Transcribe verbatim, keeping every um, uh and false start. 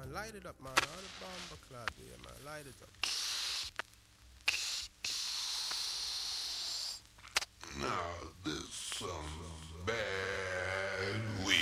man. Light it up, man. All the bomb cloud here, man. Light it up.